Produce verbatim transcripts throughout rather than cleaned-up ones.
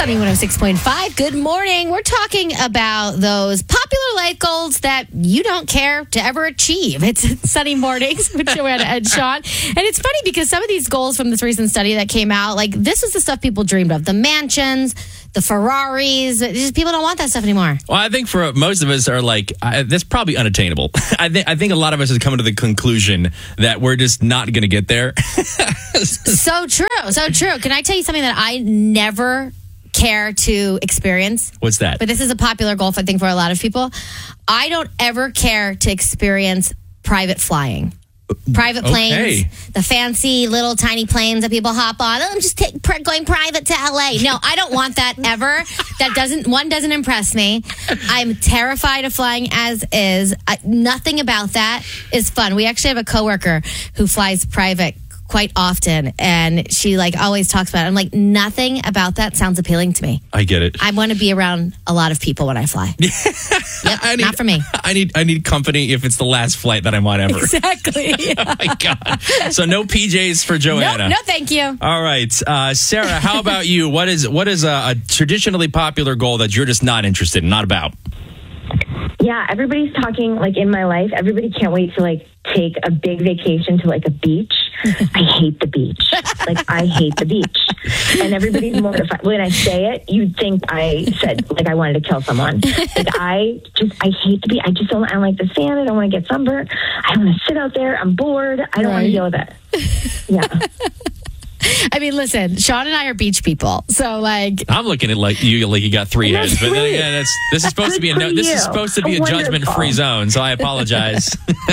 Sunny one oh six point five. Good morning. We're talking about those popular life goals that you don't care to ever achieve. It's Sunny Mornings with Joanna and Sean. And it's funny because some of these goals from this recent study that came out, like this is the stuff people dreamed of. The mansions, the Ferraris. Just people don't want that stuff anymore. Well, I think for most of us are like, uh, that's probably unattainable. I think I think a lot of us have come to the conclusion that we're just not going to get there. So true. So true. Can I tell you something that I never care to experience? What's that? But this is a popular goal, I think, for a lot of people. I don't ever care to experience private flying. Private planes, okay. The fancy little tiny planes that people hop on. Oh, I'm just t- pr- going private to L A. No, I don't want that ever. That doesn't, one doesn't impress me. I'm terrified of flying as is. I, nothing about that is fun. We actually have a coworker who flies private quite often, and she like always talks about it. I'm like, nothing about that sounds appealing to me. I get it. I want to be around a lot of people when I fly. Yep, I need, not for me. I need I need company if it's the last flight that I'm on ever. Exactly. Oh my God. So no P Js for Joanna. No, no, thank you. All right, uh, Sarah. How about you? What is what is a, a traditionally popular goal that you're just not interested in, not about? Yeah, everybody's talking, like, in my life, everybody can't wait to, like, take a big vacation to, like, a beach. I hate the beach. Like, I hate the beach. And everybody's mortified. When I say it, you'd think I said, like, I wanted to kill someone. Like, I just, I hate the beach. I just don't, I don't like the sand. I don't want to get sunburned. I don't want to sit out there. I'm bored. I don't right. want to deal with it. Yeah. I mean, listen, Sean and I are beach people, so like I'm looking at like you like you got three heads, but then again, it's this is supposed to be a no, this is supposed to be a judgment-free zone, so I apologize.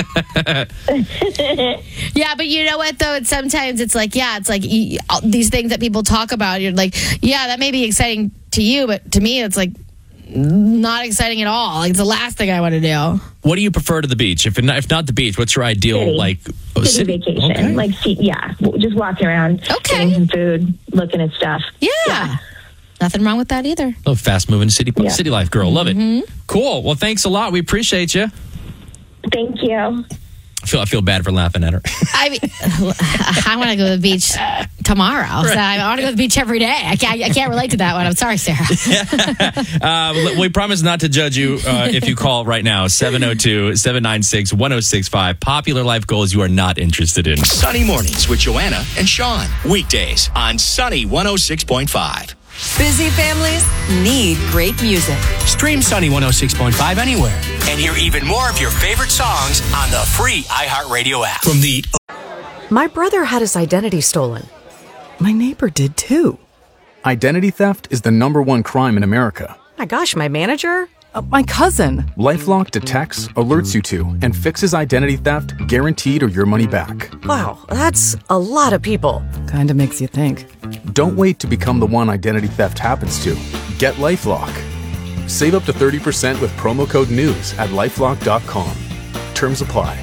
Yeah, but you know what though? It's sometimes it's like yeah, it's like you, these things that people talk about. You're like, yeah, that may be exciting to you, but to me, it's like not exciting at all. Like it's the last thing I want to do. What do you prefer to the beach? If not, if not the beach, what's your ideal City. like oh, city, city vacation? Okay. Like, see, yeah, just walking around, okay. getting some food, looking at stuff. Yeah, yeah. Nothing wrong with that either. Oh, fast moving city yeah. city life girl, love mm-hmm. it. Cool. Well, thanks a lot. We appreciate you. Thank you. I feel I feel bad for laughing at her. I mean, I want to go to the beach tomorrow. Right. So I want to go to the beach every day. I can't, I can't relate to that one. I'm sorry, Sarah. uh, we promise not to judge you uh, if you call right now. seven oh two, seven nine six, one oh six five. Popular life goals you are not interested in. Sunny Mornings with Joanna and Sean. Weekdays on Sunny one oh six point five. Busy families need great music. Stream Sunny one oh six point five anywhere. And hear even more of your favorite songs on the free iHeartRadio app. From the... My brother had his identity stolen. My neighbor did too. Identity theft is the number one crime in America. My gosh, my manager? Uh, my cousin. LifeLock detects, alerts you to, and fixes identity theft guaranteed or your money back. Wow, that's a lot of people. Kinda makes you think. Don't wait to become the one identity theft happens to. Get LifeLock. Save up to thirty percent with promo code NEWS at lifelock dot com. Terms apply.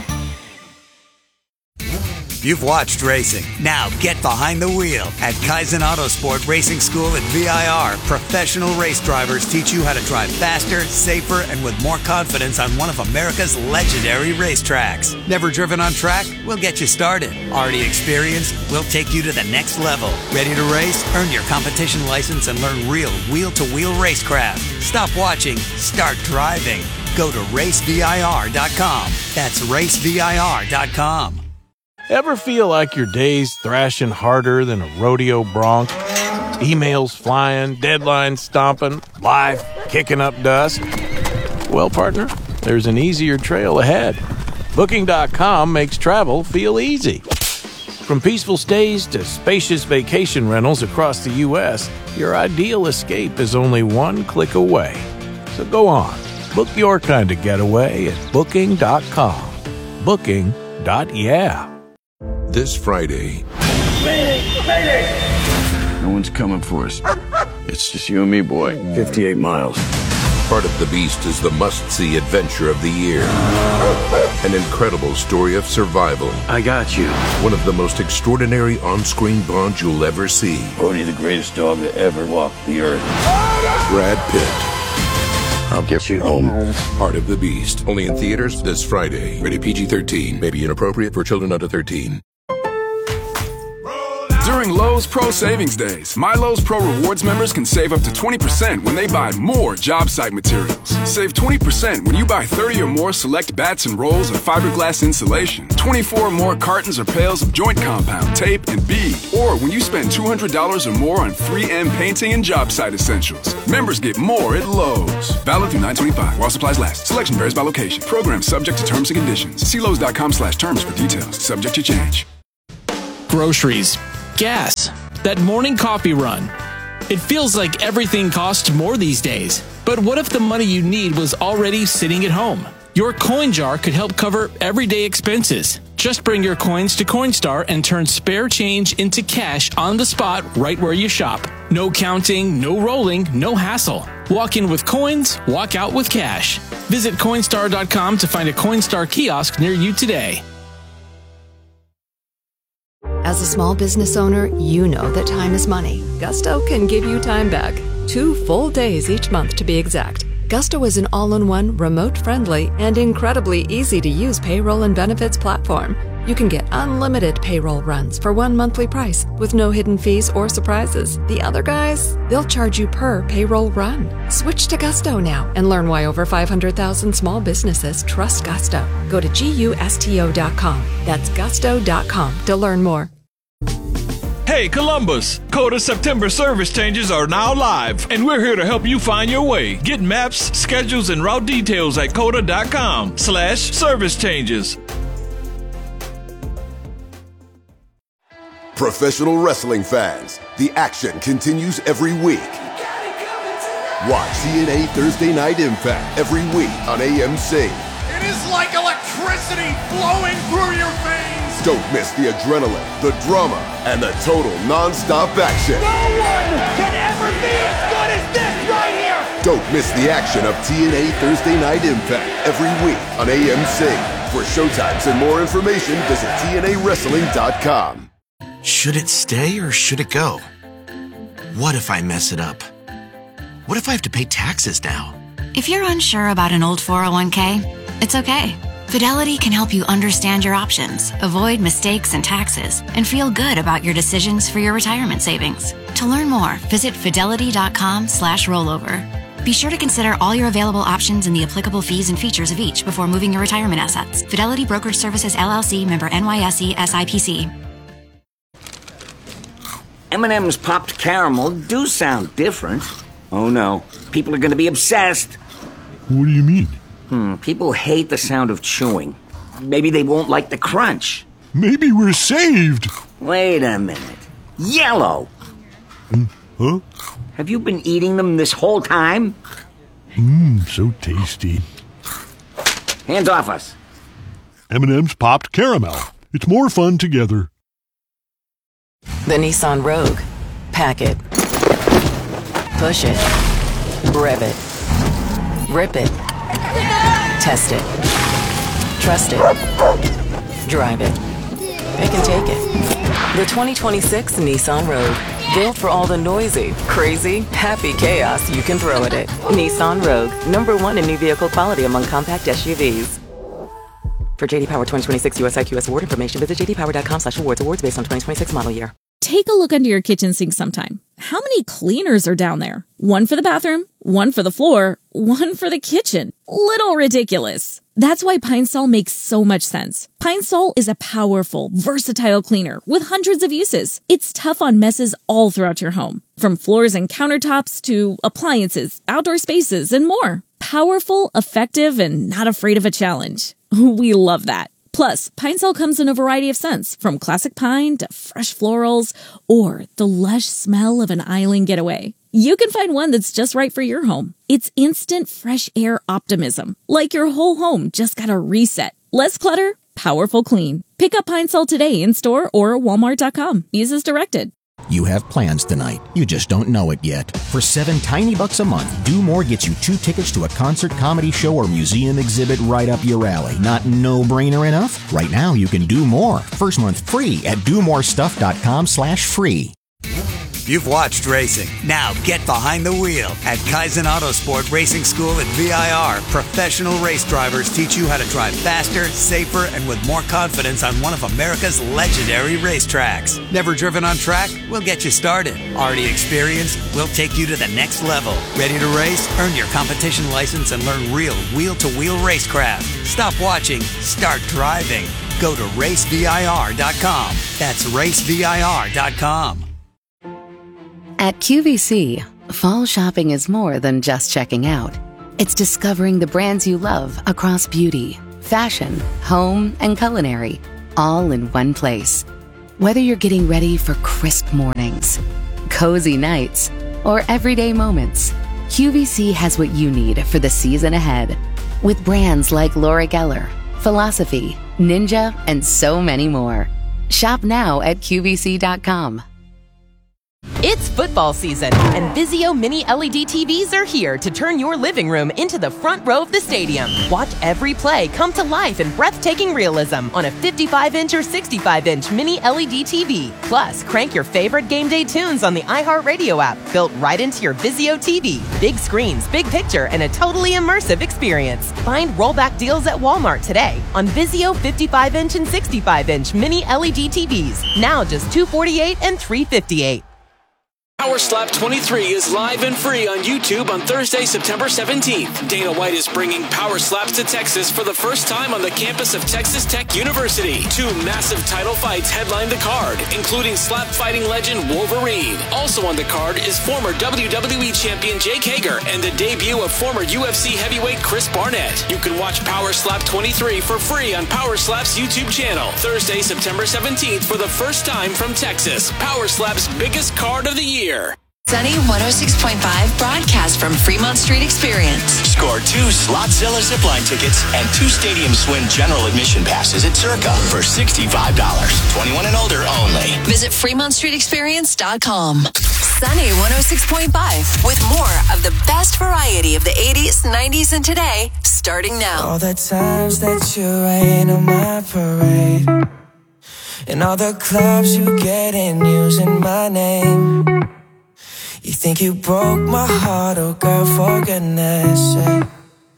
You've watched racing. Now get behind the wheel. At Kaizen Autosport Racing School at V I R, professional race drivers teach you how to drive faster, safer, and with more confidence on one of America's legendary racetracks. Never driven on track? We'll get you started. Already experienced? We'll take you to the next level. Ready to race? Earn your competition license and learn real wheel-to-wheel racecraft. Stop watching. Start driving. Go to race V I R dot com. That's race V I R dot com. Ever feel like your day's thrashing harder than a rodeo bronc? Emails flying, deadlines stomping, life kicking up dust? Well, partner, there's an easier trail ahead. Booking dot com makes travel feel easy. From peaceful stays to spacious vacation rentals across the U S, your ideal escape is only one click away. So go on, book your kind of getaway at Booking dot com. Booking. Yeah. This Friday. Mayday! Mayday! No one's coming for us. It's just you and me, boy. fifty-eight miles. Part of the Beast is the must-see adventure of the year. An incredible story of survival. I got you. One of the most extraordinary on-screen bonds you'll ever see. Only the greatest dog that ever walked the earth. Brad Pitt. I'll get you home. Part of the Beast. Only in theaters this Friday. Rated P G thirteen. May be inappropriate for children under thirteen. During Lowe's Pro Savings Days, My Lowe's Pro Rewards members can save up to twenty percent when they buy more job site materials. Save twenty percent when you buy thirty or more select bats and rolls of fiberglass insulation, twenty-four or more cartons or pails of joint compound, tape, and bead, or when you spend two hundred dollars or more on three M painting and job site essentials. Members get more at Lowe's. Valid through nine twenty-five while supplies last. Selection varies by location. Program subject to terms and conditions. See Lowe's.com slash terms for details. Subject to change. Groceries. Gas. That morning coffee run. It feels like everything costs more these days. But what if the money you need was already sitting at home? Your coin jar could help cover everyday expenses. Just bring your coins to Coinstar and turn spare change into cash on the spot right where you shop. No counting, no rolling, no hassle. Walk in with coins, walk out with cash. Visit Coinstar dot com to find a Coinstar kiosk near you today. As a small business owner, you know that time is money. Gusto can give you time back. Two full days each month to be exact. Gusto is an all-in-one, remote-friendly, and incredibly easy-to-use payroll and benefits platform. You can get unlimited payroll runs for one monthly price with no hidden fees or surprises. The other guys, they'll charge you per payroll run. Switch to Gusto now and learn why over five hundred thousand small businesses trust Gusto. Go to gusto dot com. That's gusto dot com to learn more. Hey Columbus, Coda September service changes are now live, and we're here to help you find your way. Get maps, schedules, and route details at coda dot com slash service changes. Professional wrestling fans, the action continues every week. Watch T N A Thursday Night Impact every week on A M C. It is like electricity flowing through your veins. Don't miss the adrenaline, the drama, and the total non-stop action. No one can ever be as good as this right here. Don't miss the action of T N A Thursday Night Impact every week on A M C. For showtimes and more information, visit T N A wrestling dot com. Should it stay or should it go? What if I mess it up? What if I have to pay taxes now? If you're unsure about an old four oh one k, it's okay. Fidelity can help you understand your options, avoid mistakes and taxes, and feel good about your decisions for your retirement savings. To learn more, visit fidelity dot com slash rollover. Be sure to consider all your available options and the applicable fees and features of each before moving your retirement assets. Fidelity Brokerage Services, L L C, member N Y S E, S I P C. M and M's popped caramel do sound different. Oh no, people are going to be obsessed. What do you mean? Hmm, people hate the sound of chewing. Maybe they won't like the crunch. Maybe we're saved. Wait a minute. Yellow. Mm, huh? Have you been eating them this whole time? Mmm, so tasty. Hands off us. M and M's popped caramel. It's more fun together. The Nissan Rogue. Pack it. Push it. Rev it. Rip it. Test it. Trust it. Drive it. It can take it. The twenty twenty-six Nissan Rogue. Built for all the noisy, crazy, happy chaos you can throw at it. Nissan Rogue. Number one in new vehicle quality among compact S U Vs. For J D Power twenty twenty-six U S I Q S award information, visit j d power dot com slash awards. Awards based on twenty twenty-six model year. Take a look under your kitchen sink sometime. How many cleaners are down there? One for the bathroom, one for the floor, one for the kitchen. Little ridiculous. That's why Pine Sol makes so much sense. Pine Sol is a powerful, versatile cleaner with hundreds of uses. It's tough on messes all throughout your home, from floors and countertops to appliances, outdoor spaces, and more. Powerful, effective, and not afraid of a challenge. We love that. Plus, Pine Sol comes in a variety of scents, from classic pine to fresh florals, or the lush smell of an island getaway. You can find one that's just right for your home. It's instant fresh air optimism, like your whole home just got a reset. Less clutter, powerful clean. Pick up Pine Sol today in store or walmart dot com. Use as directed. You have plans tonight. You just don't know it yet. For seven tiny bucks a month, Do More gets you two tickets to a concert, comedy show, or museum exhibit right up your alley. Not no-brainer enough? Right now, you can do more. First month free at do more stuff dot com slash free. You've watched racing. Now get behind the wheel. At Kaizen Autosport Racing School at V I R, professional race drivers teach you how to drive faster, safer, and with more confidence on one of America's legendary racetracks. Never driven on track? We'll get you started. Already experienced? We'll take you to the next level. Ready to race? Earn your competition license and learn real wheel-to-wheel racecraft. Stop watching. Start driving. Go to race V I R dot com. That's race V I R dot com. At Q V C, fall shopping is more than just checking out. It's discovering the brands you love across beauty, fashion, home, and culinary, all in one place. Whether you're getting ready for crisp mornings, cozy nights, or everyday moments, Q V C has what you need for the season ahead. With brands like Laura Geller, Philosophy, Ninja, and so many more. Shop now at Q V C dot com. It's football season, and Vizio Mini L E D T Vs are here to turn your living room into the front row of the stadium. Watch every play come to life in breathtaking realism on a fifty-five inch or sixty-five inch Mini L E D T V. Plus, crank your favorite game day tunes on the iHeartRadio app, built right into your Vizio T V. Big screens, big picture, and a totally immersive experience. Find rollback deals at Walmart today on Vizio fifty-five inch and sixty-five inch Mini L E D T Vs. Now just two hundred forty-eight dollars and three hundred fifty-eight dollars. Power Slap twenty-three is live and free on YouTube on Thursday, September seventeenth. Dana White is bringing Power Slaps to Texas for the first time on the campus of Texas Tech University. Two massive title fights headline the card, including slap fighting legend Wolverine. Also on the card is former W W E champion Jake Hager and the debut of former U F C heavyweight Chris Barnett. You can watch Power Slap twenty-three for free on Power Slap's YouTube channel. Thursday, September seventeenth for the first time from Texas. Power Slap's biggest card of the year. Sunny one oh six point five broadcast from Fremont Street Experience. Score two Slotzilla zipline tickets and two Stadium Swim general admission passes at Circa for sixty-five dollars. twenty-one and older only. Visit Fremont Street Experience dot com. Sunny one oh six point five with more of the best variety of the eighties, nineties, and today starting now. All the times that you rain on my parade, and all the clubs you get in using my name. You think you broke my heart, oh girl, for goodness sake.